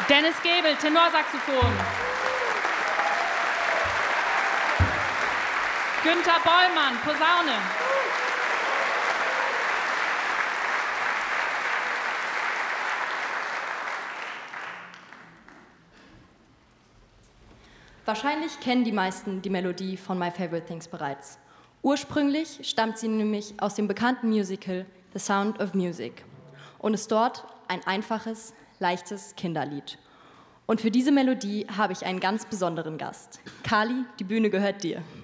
Dennis Gebel, Tenorsaxophon. Günther Bollmann, Posaune. Wahrscheinlich kennen die meisten die Melodie von My Favorite Things bereits. Ursprünglich stammt sie nämlich aus dem bekannten Musical The Sound of Music und ist dort ein einfaches, leichtes Kinderlied. Und für diese Melodie habe ich einen ganz besonderen Gast. Kali, die Bühne gehört dir.